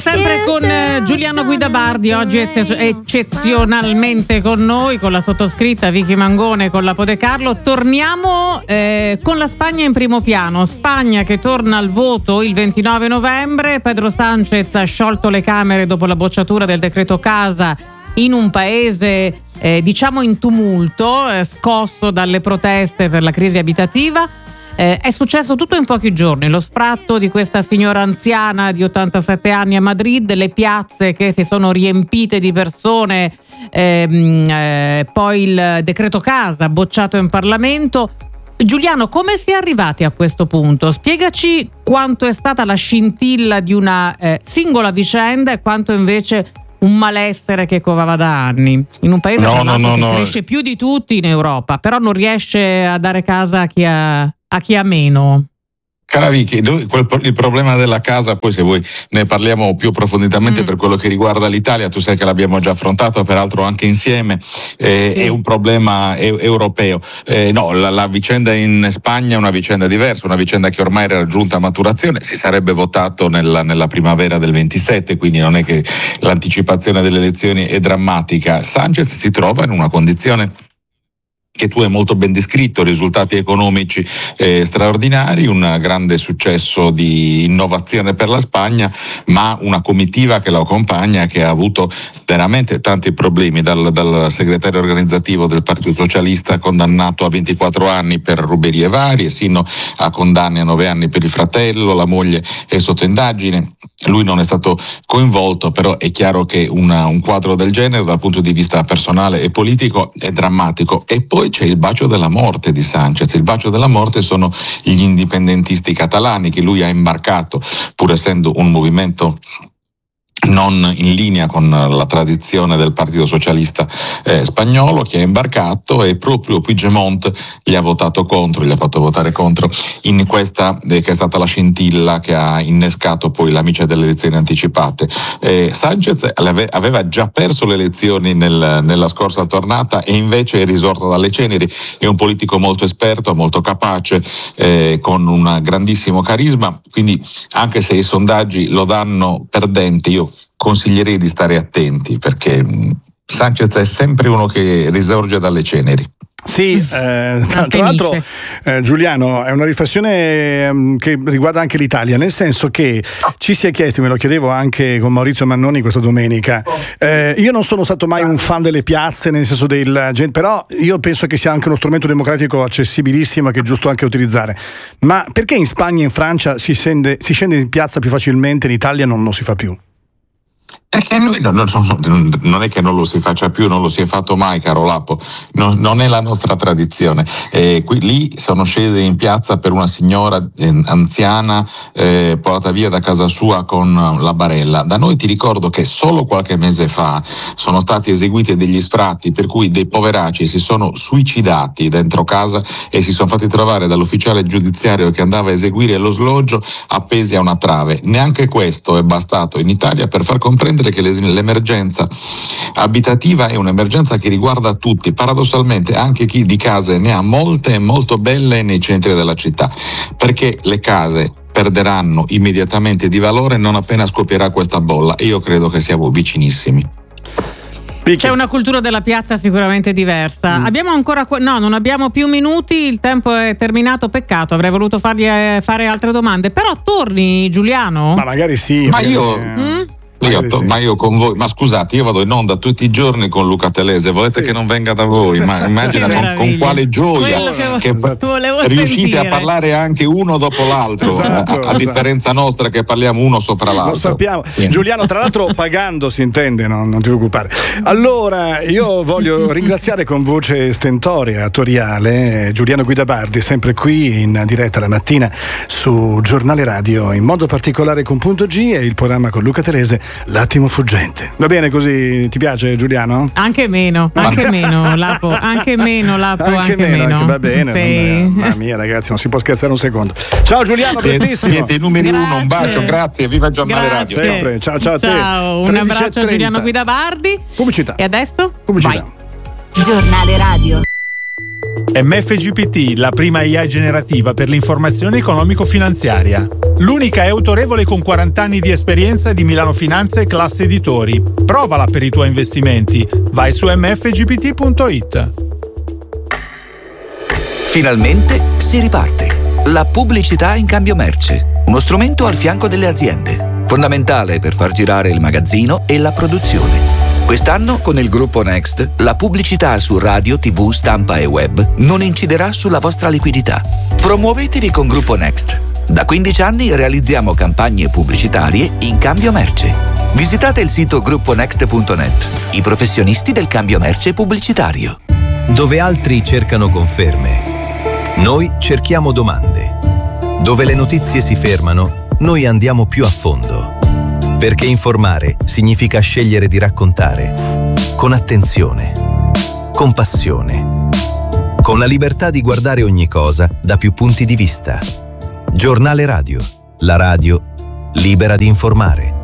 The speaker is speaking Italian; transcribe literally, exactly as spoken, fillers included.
Sempre con eh, Giuliano Guidabardi, oggi ecce- eccezionalmente con noi, con la sottoscritta Vicky Mangone, con la Podecarlo. Torniamo eh, con la Spagna in primo piano. Spagna che torna al voto il ventinove novembre. Pedro Sánchez ha sciolto le Camere dopo la bocciatura del decreto casa in un paese eh, diciamo in tumulto, eh, scosso dalle proteste per la crisi abitativa. Eh, è successo tutto in pochi giorni, lo sfratto di questa signora anziana di ottantasette anni a Madrid, le piazze che si sono riempite di persone, ehm, eh, poi il decreto casa bocciato in Parlamento. Giuliano, come si è arrivati a questo punto? Spiegaci quanto è stata la scintilla di una eh, singola vicenda e quanto invece un malessere che covava da anni in un paese no, no, no, che no. cresce più di tutti in Europa, però non riesce a dare casa a chi ha, a chi ha meno. Cara Vicky, il problema della casa, poi se vuoi ne parliamo più approfonditamente mm. per quello che riguarda l'Italia, tu sai che l'abbiamo già affrontato peraltro anche insieme, eh, sì. È un problema e- europeo. Eh, no, la, la vicenda in Spagna è una vicenda diversa, una vicenda che ormai era raggiunta a maturazione, si sarebbe votato nella, nella primavera del ventisette, quindi non è che l'anticipazione delle elezioni è drammatica. Sánchez si trova in una condizione che tu hai molto ben descritto, risultati economici eh, straordinari, un grande successo di innovazione per la Spagna, ma una comitiva che lo accompagna che ha avuto veramente tanti problemi, dal, dal segretario organizzativo del Partito Socialista condannato a ventiquattro anni per ruberie varie, sino a condanne a nove anni per il fratello, la moglie è sotto indagine. Lui non è stato coinvolto, però è chiaro che una, un quadro del genere dal punto di vista personale e politico è drammatico. E poi c'è il bacio della morte di Sánchez. Il bacio della morte sono gli indipendentisti catalani che lui ha imbarcato, pur essendo un movimento non in linea con la tradizione del Partito Socialista eh, spagnolo, che ha imbarcato, e proprio Puigdemont gli ha votato contro, gli ha fatto votare contro in questa eh, che è stata la scintilla che ha innescato poi la micia delle elezioni anticipate. Eh, Sánchez aveva già perso le elezioni nel, nella scorsa tornata e invece è risorto dalle ceneri. È un politico molto esperto, molto capace, eh, con un grandissimo carisma, quindi anche se i sondaggi lo danno perdente, io consiglierei di stare attenti, perché Sánchez è sempre uno che risorge dalle ceneri. Sì, eh, tra, tra l'altro eh, Giuliano, è una riflessione eh, che riguarda anche l'Italia, nel senso che ci si è chiesti, me lo chiedevo anche con Maurizio Mannoni questa domenica, eh, io non sono stato mai un fan delle piazze, nel senso del gente, però io penso che sia anche uno strumento democratico accessibilissimo che è giusto anche utilizzare, ma perché in Spagna e in Francia si scende, si scende in piazza più facilmente, in Italia non lo si fa più? Perché noi non, non, non è che non lo si faccia più, non lo si è fatto mai, caro Lapo, non, non è la nostra tradizione. Eh, qui, lì sono scese in piazza per una signora eh, anziana eh, portata via da casa sua con la barella. Da noi ti ricordo che solo qualche mese fa sono stati eseguiti degli sfratti per cui dei poveracci si sono suicidati dentro casa e si sono fatti trovare dall'ufficiale giudiziario che andava a eseguire lo sloggio appesi a una trave. Neanche questo è bastato in Italia per far comprendere che l'emergenza abitativa è un'emergenza che riguarda tutti, paradossalmente anche chi di case ne ha molte e molto belle nei centri della città, perché le case perderanno immediatamente di valore non appena scoppierà questa bolla, e io credo che siamo vicinissimi. C'è una cultura della piazza sicuramente diversa. Mm. Abbiamo ancora qu- no, non abbiamo più minuti, il tempo è terminato, peccato, avrei voluto fargli eh, fare altre domande, però torni Giuliano? Ma magari sì. Ma magari... io mm? Io, sì. Ma io con voi, ma scusate, io vado in onda tutti i giorni con Luca Telese, volete sì. che non venga da voi? Ma immagina con, con quale gioia che, che riuscite sentire. a parlare anche uno dopo l'altro, esatto, a, a esatto. differenza nostra che parliamo uno sopra l'altro. Lo sappiamo. Sì. Giuliano, tra l'altro pagando si intende, no? Non ti preoccupare. Allora, io voglio ringraziare con voce stentorea, attoriale, Giuliano Guidabardi, sempre qui in diretta la mattina su Giornale Radio, in modo particolare con Punto G e il programma con Luca Telese, L'attimo fuggente. Va bene così? Ti piace, Giuliano? Anche meno, anche meno, Lapo, anche meno, Lapo, anche, anche meno. meno. Anche, va bene. Sì. Mamma mia, ragazzi, non si può scherzare un secondo. Ciao Giuliano, siete, siete i numeri grazie. uno, un bacio, grazie, viva il Giornale grazie. Radio. Sempre. Ciao, ciao a te. Ciao, un abbraccio a Giuliano Guidabardi. Pubblicità. E adesso? Pubblicità. Vai. Giornale Radio. M F G P T, la prima A I generativa per l'informazione economico-finanziaria. L'unica è autorevole con quaranta anni di esperienza di Milano Finanza e Classe Editori. Provala per i tuoi investimenti. Vai su m f g p t punto i t. Finalmente si riparte. La pubblicità in cambio merce. Uno strumento al fianco delle aziende. Fondamentale per far girare il magazzino e la produzione. Quest'anno, con il gruppo Next, la pubblicità su radio, tivù, stampa e web non inciderà sulla vostra liquidità. Promuovetevi con Gruppo Next. Da quindici anni realizziamo campagne pubblicitarie in cambio merce. Visitate il sito gruppo next punto net, i professionisti del cambio merce pubblicitario. Dove altri cercano conferme, noi cerchiamo domande. Dove le notizie si fermano, noi andiamo più a fondo. Perché informare significa scegliere di raccontare con attenzione, con passione, con la libertà di guardare ogni cosa da più punti di vista. Giornale Radio, la radio libera di informare.